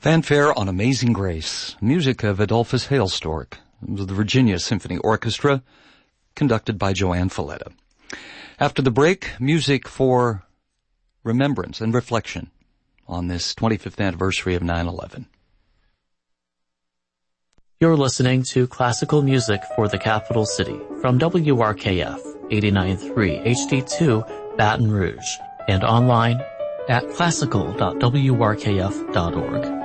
Fanfare on Amazing Grace, music of Adolphus Hailstork, of the Virginia Symphony Orchestra, conducted by Joanne Falletta. After the break, music for remembrance and reflection on this 25th anniversary of 9/11. You're listening to classical music for the capital city from WRKF 89.3 HD2 Baton Rouge and online at classical.wrkf.org.